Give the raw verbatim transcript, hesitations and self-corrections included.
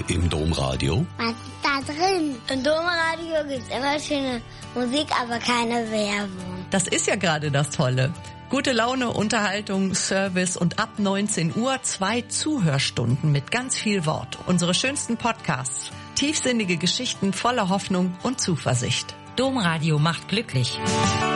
im Domradio? Was ist da drin? Im Domradio gibt es immer schöne Musik, aber keine Werbung. Das ist ja gerade das Tolle. Gute Laune, Unterhaltung, Service und ab neunzehn Uhr zwei Zuhörstunden mit ganz viel Wort. Unsere schönsten Podcasts. Tiefsinnige Geschichten voller Hoffnung und Zuversicht. Domradio macht glücklich.